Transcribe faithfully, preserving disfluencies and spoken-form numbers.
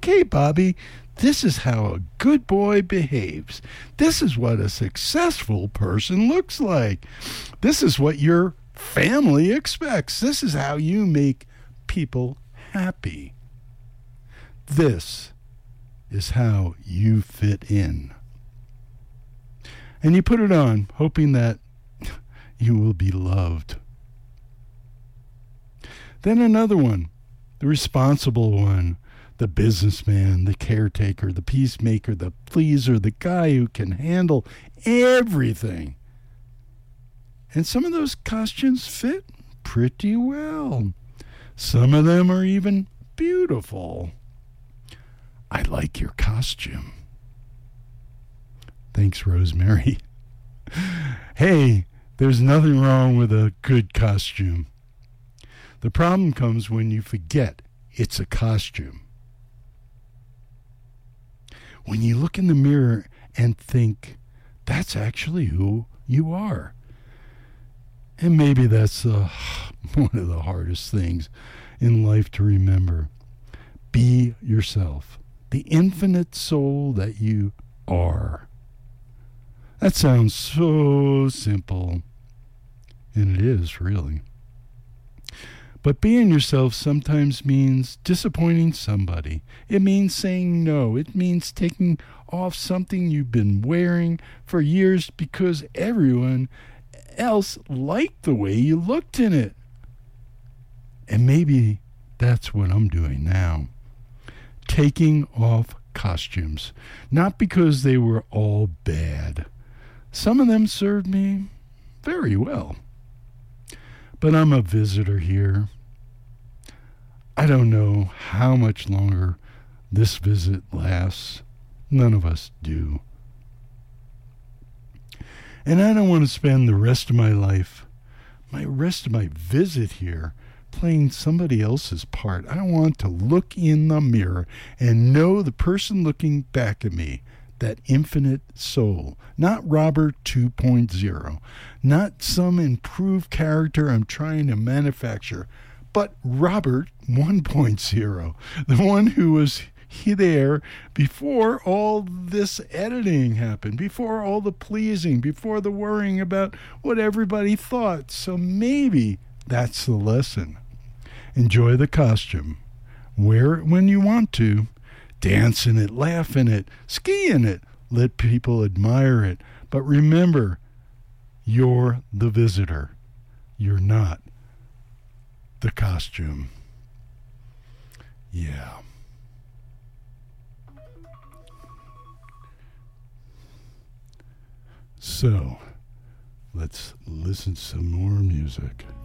Okay, Bobby, this is how a good boy behaves. This is what a successful person looks like. This is what your family expects. This is how you make people happy. This is how you fit in. And you put it on, hoping that you will be loved. Then another one, the responsible one, the businessman, the caretaker, the peacemaker, the pleaser, the guy who can handle everything. And some of those costumes fit pretty well. Some of them are even beautiful. I like your costume. Thanks, Rosemary. Hey, there's nothing wrong with a good costume. The problem comes when you forget it's a costume. When you look in the mirror and think, that's actually who you are. And maybe that's uh, one of the hardest things in life to remember. Be yourself, the infinite soul that you are. That sounds so simple, and it is, really. But being yourself sometimes means disappointing somebody. It means saying no. It means taking off something you've been wearing for years because everyone else liked the way you looked in it. And maybe that's what I'm doing now. Taking off costumes. Not because they were all bad. Some of them served me very well. But I'm a visitor here. I don't know how much longer this visit lasts. None of us do. And I don't want to spend the rest of my life, my rest of my visit here, playing somebody else's part. I don't want to look in the mirror and know the person looking back at me, that infinite soul, not Robert two point oh, not some improved character I'm trying to manufacture, but Robert one point oh, the one who was there before all this editing happened, before all the pleasing, before the worrying about what everybody thought. So maybe that's the lesson. Enjoy the costume. Wear it when you want to. Dance in it, laugh in it, ski in it. Let people admire it. But remember, you're the visitor. You're not the costume. Yeah. So, let's listen to some more music.